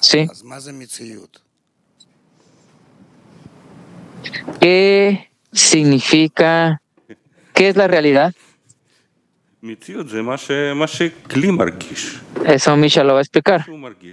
Sí. ¿Qué significa? ¿Qué es la realidad? Eso Misha lo va a explicar.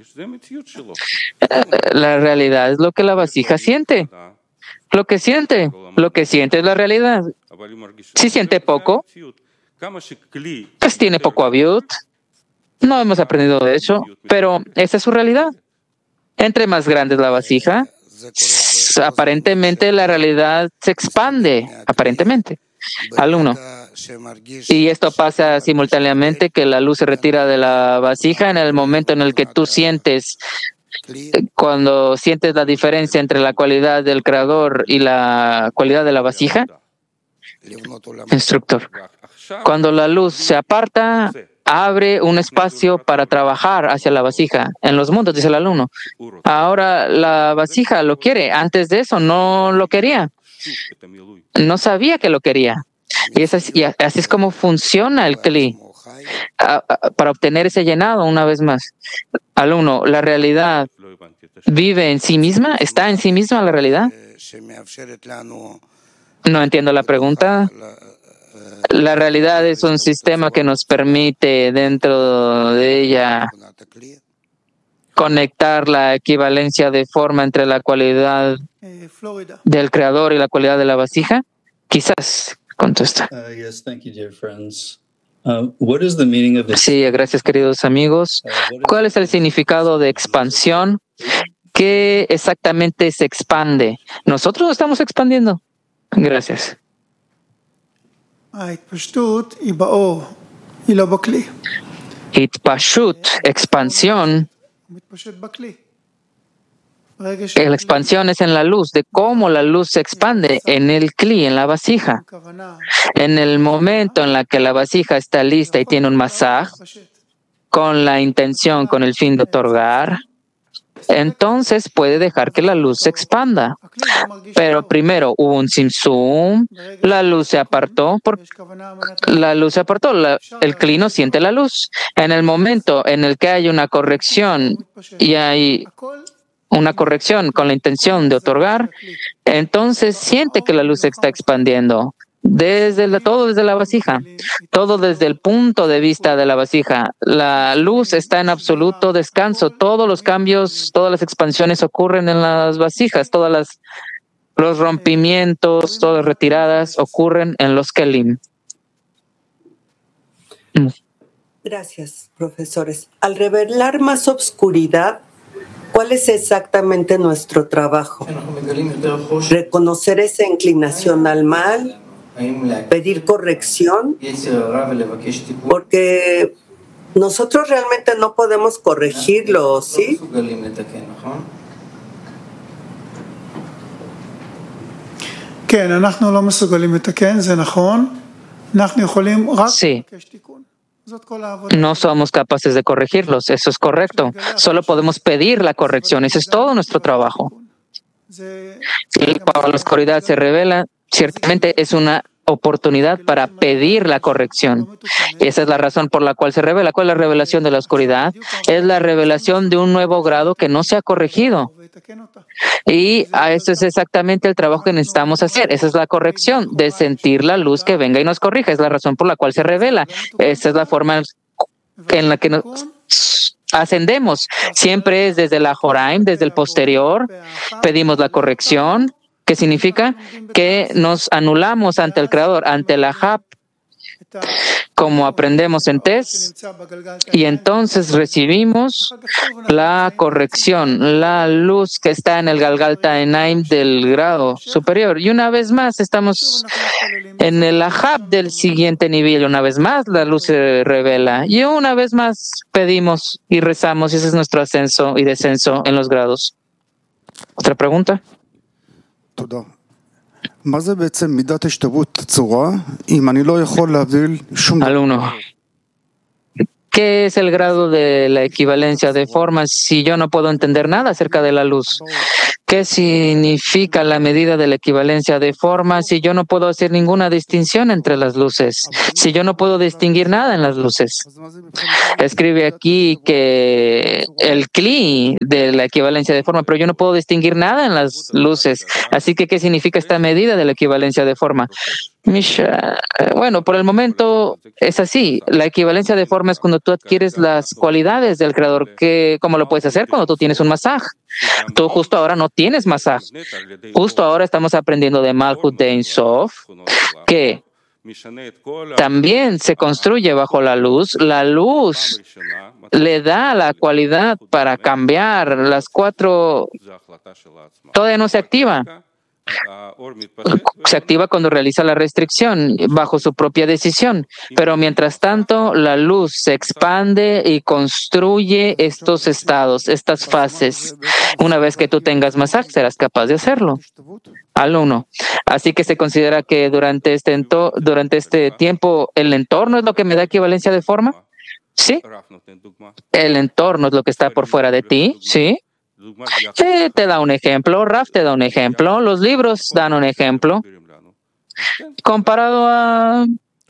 La realidad es lo que la vasija siente. Lo que siente es la realidad. Si siente poco, pues tiene poco aviut. No hemos aprendido de eso, pero esa es su realidad. Entre más grande es la vasija, aparentemente la realidad se expande, aparentemente, al uno. Y esto pasa simultáneamente que la luz se retira de la vasija en el momento en el que tú sientes, cuando sientes la diferencia entre la cualidad del creador y la cualidad de la vasija. Instructor. Cuando la luz se aparta, abre un espacio para trabajar hacia la vasija. En los mundos, dice el alumno. Ahora la vasija lo quiere. Antes de eso no lo quería. No sabía que lo quería. Y así es como funciona el Kli. Para obtener ese llenado, una vez más. Alumno, ¿la realidad vive en sí misma? ¿Está en sí misma la realidad? No entiendo la pregunta. La realidad es un sistema que nos permite dentro de ella conectar la equivalencia de forma entre la cualidad del creador y la cualidad de la vasija. Quizás contesta. Sí, gracias queridos amigos. ¿Cuál es el significado de expansión? ¿Qué exactamente se expande? Nosotros nos estamos expandiendo. Gracias. Itpashut, expansión. La expansión es en la luz, de cómo la luz se expande en el Kli, en la vasija. En el momento en la que la vasija está lista y tiene un masaj, con la intención, con el fin de otorgar, entonces puede dejar que la luz se expanda. Pero primero hubo un simsum, la luz se apartó, el Kli no siente la luz. En el momento en el que hay una corrección y hay una corrección con la intención de otorgar, entonces siente que la luz se está expandiendo. Todo desde la vasija, todo desde el punto de vista de la vasija. La luz está en absoluto descanso. Todos los cambios, todas las expansiones ocurren en las vasijas, los rompimientos, todas las retiradas ocurren en los kelim. Gracias, profesores. Al revelar más obscuridad, ¿cuál es exactamente nuestro trabajo? ¿Reconocer esa inclinación al mal? ¿Pedir corrección? Porque nosotros realmente no podemos corregirlo, ¿sí? Sí. No somos capaces de corregirlos, eso es correcto. Solo podemos pedir la corrección, ese es todo nuestro trabajo. Si cuando la oscuridad se revela, ciertamente es una oportunidad para pedir la corrección. Esa es la razón por la cual se revela. ¿Cuál es la revelación de la oscuridad? Es la revelación de un nuevo grado que no se ha corregido. Y eso es exactamente el trabajo que necesitamos hacer. Esa es la corrección, de sentir la luz que venga y nos corrija. Es la razón por la cual se revela. Esa es la forma en la que nos ascendemos. Siempre es desde la Joraim, desde el posterior. Pedimos la corrección. ¿Qué significa? Que nos anulamos ante el Creador, ante la Hap, como aprendemos en Tes, y entonces recibimos la corrección, la luz que está en el Galgalta Enaim del grado superior. Y una vez más estamos en el Ahab del siguiente nivel. Una vez más la luz se revela. Y una vez más pedimos y rezamos. Y ese es nuestro ascenso y descenso en los grados. ¿Otra pregunta? Alumno, ¿Qué es el grado de la equivalencia de formas si yo no puedo entender nada acerca de la luz? ¿Qué significa la medida de la equivalencia de formas si yo no puedo hacer ninguna distinción entre las luces? Si yo no puedo distinguir nada en las luces. Escribe aquí que el cli de la equivalencia de forma, pero yo no puedo distinguir nada en las luces. Así que, ¿qué significa esta medida de la equivalencia de forma? Bueno, por el momento es así. La equivalencia de forma es cuando tú adquieres las cualidades del creador. ¿Cómo lo puedes hacer? Cuando tú tienes un masaj. Tú justo ahora no tienes masaj. Justo ahora estamos aprendiendo de Malkut de Ein Sof, que también se construye bajo la luz. La luz le da la cualidad para cambiar las cuatro. Todavía no se activa. Se activa cuando realiza la restricción bajo su propia decisión, pero mientras tanto la luz se expande y construye estos estados, estas fases. Una vez que tú tengas masaj, serás capaz de hacerlo. Alumno. Así que se considera que durante este tiempo el entorno es lo que me da equivalencia de forma. ¿Sí? El entorno es lo que está por fuera de ti. ¿Sí? Te da un ejemplo, Raf te da un ejemplo, los libros dan un ejemplo. Comparado a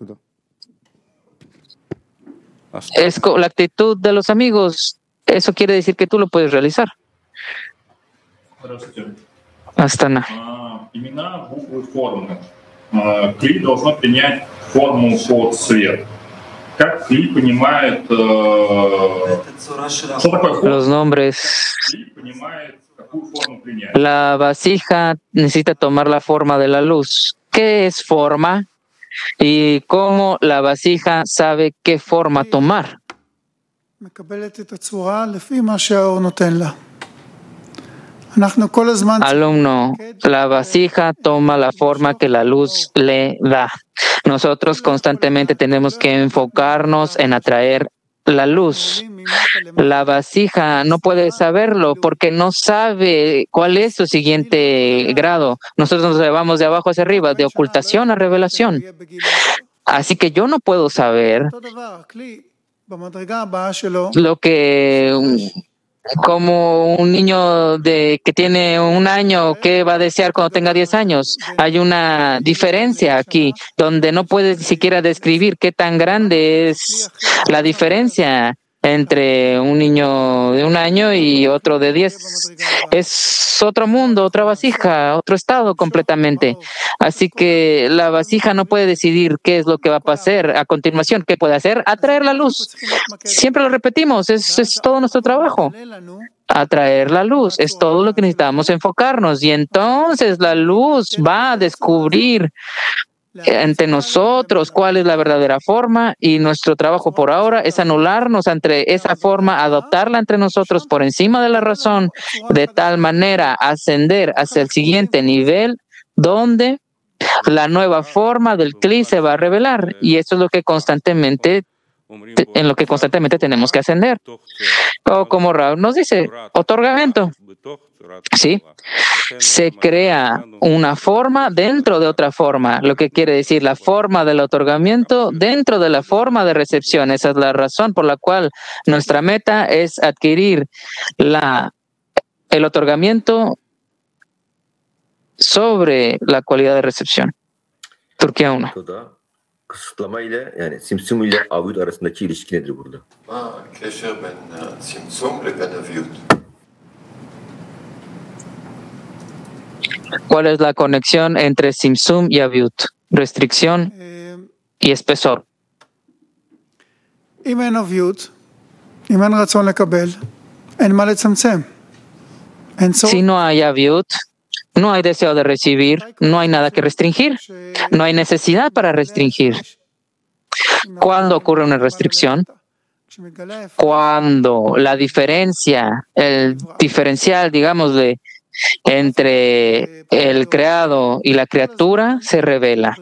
la actitud de los amigos, eso quiere decir que tú lo puedes realizar. Hasta nada. Los nombres. La vasija necesita tomar la forma de la luz. ¿Qué es forma? ¿Y cómo la vasija sabe qué forma tomar? Alumno, la vasija toma la forma que la luz le da. Nosotros constantemente tenemos que enfocarnos en atraer la luz. La vasija no puede saberlo porque no sabe cuál es su siguiente grado. Nosotros nos llevamos de abajo hacia arriba, de ocultación a revelación. Así que yo no puedo saber lo que, como un niño que tiene 1 año, ¿qué va a desear cuando tenga 10 años? Hay una diferencia aquí, donde no puedes ni siquiera describir qué tan grande es la diferencia entre un niño de 1 año y otro de 10. Es otro mundo, otra vasija, otro estado completamente. Así que la vasija no puede decidir qué es lo que va a pasar a continuación. ¿Qué puede hacer? Atraer la luz. Siempre lo repetimos, es todo nuestro trabajo. Atraer la luz, es todo lo que necesitamos enfocarnos. Y entonces la luz va a descubrir entre nosotros cuál es la verdadera forma, y nuestro trabajo por ahora es anularnos ante esa forma, adoptarla entre nosotros por encima de la razón, de tal manera ascender hacia el siguiente nivel donde la nueva forma del Kli se va a revelar, y eso es lo que en lo que constantemente tenemos que ascender. O como Raúl nos dice, otorgamiento. Sí, se crea una forma dentro de otra forma, lo que quiere decir la forma del otorgamiento dentro de la forma de recepción. Esa es la razón por la cual nuestra meta es adquirir el otorgamiento sobre la cualidad de recepción. Turquía 1. Kısıtlama ile yani simsum ile avyut arasındaki ilişki nedir burada? הקשר בין צמצום לבין אביות. ¿Cuál es la conexión entre simsum y aviut? Restricción y espesor. אם אין אביות, אם אין רצון לקבל, אין מה לצמצם. Si no hay aviut, no hay deseo de recibir, no hay nada que restringir, no hay necesidad para restringir. ¿Cuándo ocurre una restricción? Cuando la diferencia, el diferencial, digamos, entre el creado y la criatura se revela.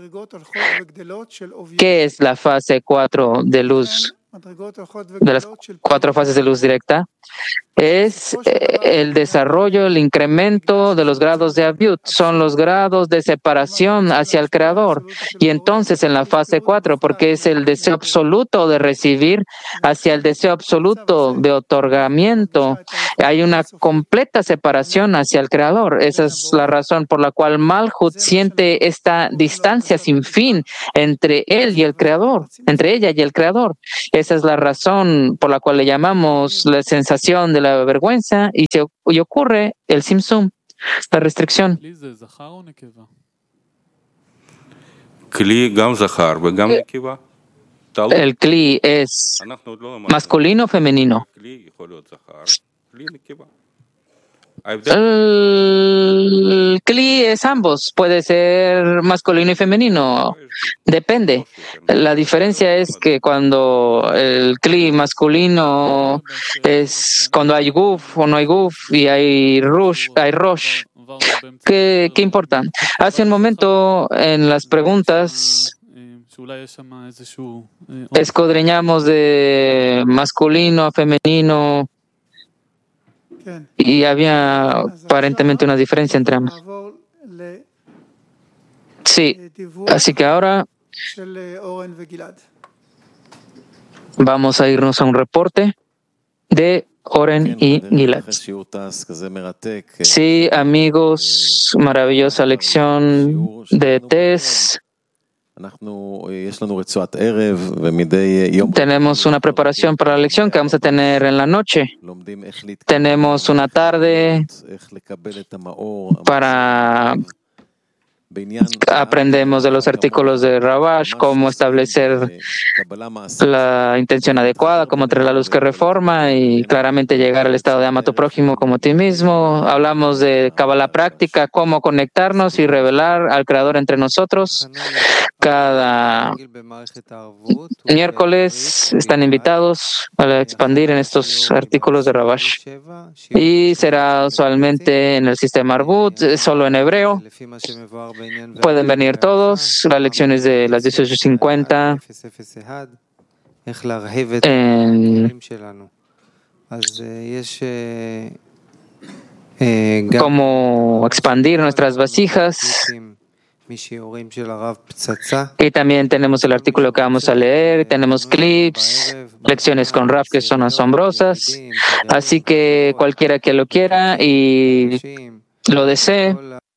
¿Qué es la fase 4 de luz, de las 4 fases de luz directa? es el desarrollo, el incremento de los grados de Aviut. Son los grados de separación hacia el Creador. Y entonces en la fase 4, porque es el deseo absoluto de recibir hacia el deseo absoluto de otorgamiento, hay una completa separación hacia el Creador. Esa es la razón por la cual Malhut siente esta distancia sin fin entre él y el Creador, entre ella y el Creador. Esa es la razón por la cual le llamamos la sensación de la vergüenza y ocurre el simsum, la restricción. El kli es masculino o femenino. El kli es ambos, puede ser masculino y femenino, depende. La diferencia es que cuando el kli masculino es cuando hay guf o no hay guf y hay rosh. ¿Qué importa? Hace un momento en las preguntas escudriñamos de masculino a femenino y había aparentemente una diferencia entre ambos. Sí, así que ahora vamos a irnos a un reporte de Oren y Gilad. Sí, amigos, maravillosa lección de Tess. Tenemos una preparación para la lección que vamos a tener en la noche. Tenemos una tarde para aprendemos de los artículos de Rabash, cómo establecer la intención adecuada, cómo traer la luz que reforma y claramente llegar al estado de ama a tu prójimo como a ti mismo. Hablamos de Kabbalah práctica, cómo conectarnos y revelar al Creador entre nosotros. Cada miércoles están invitados a expandir en estos artículos de Rabash. Y será usualmente en el sistema Arbut, solo en hebreo. Pueden venir todos, las lecciones de las 18:50 cómo expandir nuestras vasijas. Y también tenemos el artículo que vamos a leer, tenemos clips, lecciones con Rav que son asombrosas. Así que cualquiera que lo quiera y lo desee,